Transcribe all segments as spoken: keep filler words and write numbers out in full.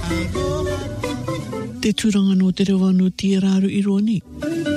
Te turanga no te rewa no tia raru i roa ni.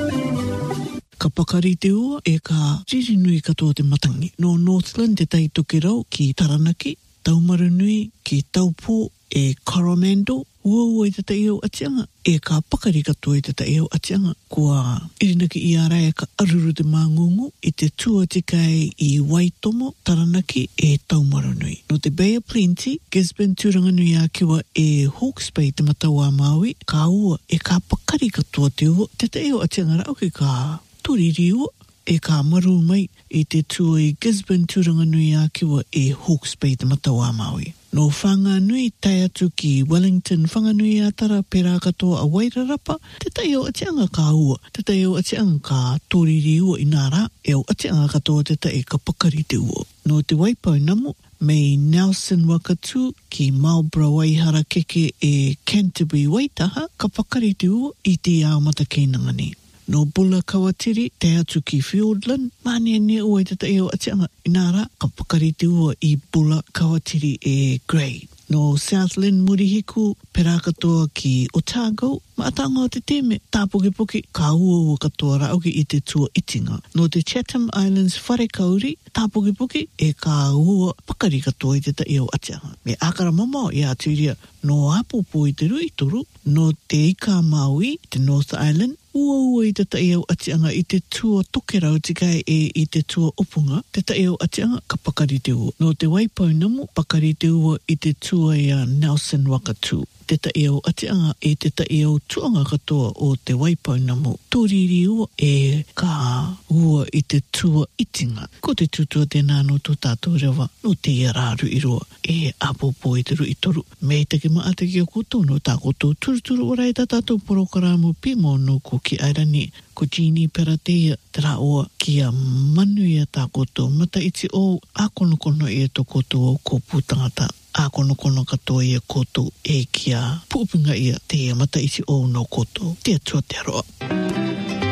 Ka pakari te ua e ka ririnui katoa te matangi. No Northland te tai toke rau ki Taranaki, Taumaru Nui ki Taupo e Coromandel, ua ua i te tai au atianga e ka pakari katoa i te tai au atianga kua irinaki i ara e ka aruru te mangungu i te tua tikai i Waitomo, Taranaki e Taumaru Nui. No te Bay of Plenty, Gisborne turanga nui a kiwa e Hawke's Bay te matau a Maui, ka ua e ka pakari katoa te ua te tai au atianga rau ki ka turiri ua e ka maru mai i te tua i Gisborne turanga nui a kiwa e Hawke's Bay te matau a Maui. No whanga nui tai atu ki Wellington, whanga nui a tara pera katoa a Wairarapa, te tai au atianga ka ua, te tai au atianga ka tōriri ua i nara, e au atianga katoa te tai ka pakari te ua. No te Waipau namu, mei Nelson Wakatu ki Marlborough Waihara keke e Canterbury Waitaha, ka pakari te ua i te ao matakeinanga ni. No Bula Kawatiri, te atu ki Fiordland, mani ne ua i te tai au atianga inara, ka pakari te ua i Bula Kawatiri e Grey. No Southland Murihiku, pera katoa ki Otago, maatanga o te teme, tāpokipoki, ka ua ua katoa rauki i te tua itinga. No te Chatham Islands Wharekauri, tāpokipoki, e ka ua pakari katoa i te tai au atianga. Me akara mamao i aturia, no apopo i te rui toru, no te Ika Maui, te North Island, ua ua i te tai au atianga i te tua tokerau tikai e i te tua opunga, te tai au atianga ka pakari te ua. No te Waipau namu, pakari te ua i te tua i a Nelson Wakatu. Te tai au atianga e te tai au tuanga katoa o te Waipau namu. Tōriri ua e ka ua i te tua itinga. Ko te tutua tēnā no tō tātou rewa, no te iararu i roa e apopo i te rui toru. Me te ke maa te ki o koto no tā koto turuturu ora e tā tātou porokaramu pimo no ko ki airani. Ko Jeannie Peratea te rā oa ki a manu i a tā koto. Mata iti o a konokono i a tō koto o ko pūtangata. A konokono katoa i a koto e ki a pūpinga i a te mata iti o no koto. Te atua te aroa.